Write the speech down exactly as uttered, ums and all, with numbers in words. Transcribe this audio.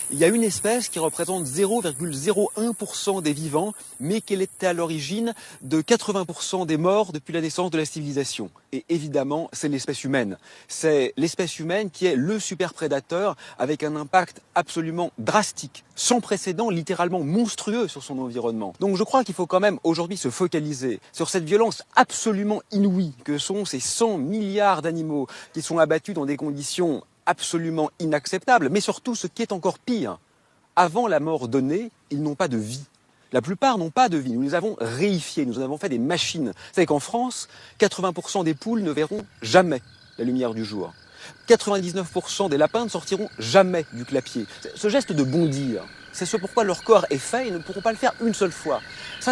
Il y a une espèce qui représente zéro virgule zéro un pour cent des vivants, mais qu'elle était à l'origine de quatre-vingts pour cent des morts depuis la naissance de la civilisation. Et évidemment, c'est l'espèce humaine. C'est l'espèce humaine qui est le superprédateur avec un impact absolument drastique, sans précédent, littéralement monstrueux sur son environnement. Donc je crois qu'il faut quand même aujourd'hui se focaliser sur cette violence absolument inouïe que sont ces cent milliards d'animaux qui sont abattus dans des conditions absolument inacceptables, mais surtout ce qui est encore pire, avant la mort donnée, ils n'ont pas de vie. La plupart n'ont pas de vie, nous les avons réifiés, nous en avons fait des machines. Vous savez qu'en France, quatre-vingts pour cent des poules ne verront jamais la lumière du jour. quatre-vingt-dix-neuf pour cent des lapins ne sortiront jamais du clapier. Ce geste de bondir, c'est ce pourquoi leur corps est fait et ne pourront pas le faire une seule fois. Ça,